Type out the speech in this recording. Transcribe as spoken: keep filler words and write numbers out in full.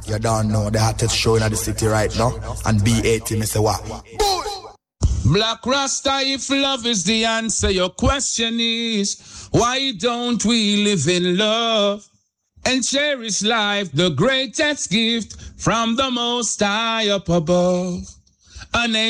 You don't know the hottest show in the city right now. And B eighty, me say what? Black Rasta, if love is the answer, your question is, why don't we live in love and cherish life, the greatest gift from the Most High up above? An